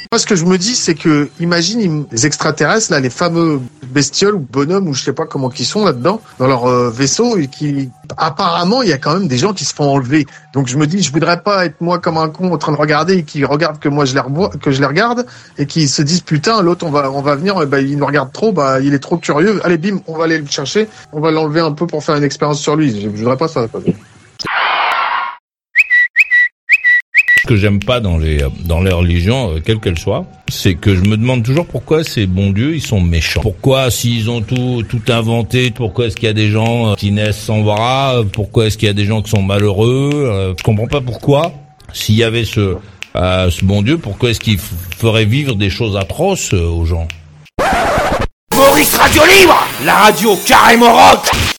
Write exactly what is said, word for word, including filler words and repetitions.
Moi, ce que je me dis, c'est que, imagine les extraterrestres, là, les fameux bestioles ou bonhommes, ou je sais pas comment qu'ils sont là-dedans, dans leur euh, vaisseau, et qui, apparemment, il y a quand même des gens qui se font enlever. Donc, je me dis, je voudrais pas être moi comme un con en train de regarder et qui regarde que moi je les revois, que je les regarde, et qui se disent, putain, l'autre, on va, on va venir, bah, il nous regarde trop, bah, il est trop curieux. Allez, bim, on va aller le chercher, on va l'enlever un peu pour faire une expérience sur lui. Je, je voudrais pas ça, quoi. Ce que j'aime pas dans les dans les religions, euh, quelles qu'elles soient, c'est que je me demande toujours pourquoi ces bons dieux ils sont méchants. Pourquoi s'ils ont tout tout inventé, pourquoi est-ce qu'il y a des gens euh, qui naissent sans bras, pourquoi est-ce qu'il y a des gens qui sont malheureux, euh, je comprends pas pourquoi. S'il y avait ce euh, ce bon Dieu, pourquoi est-ce qu'il f- ferait vivre des choses atroces euh, aux gens? Maurice Radio Libre, la radio carrément rock.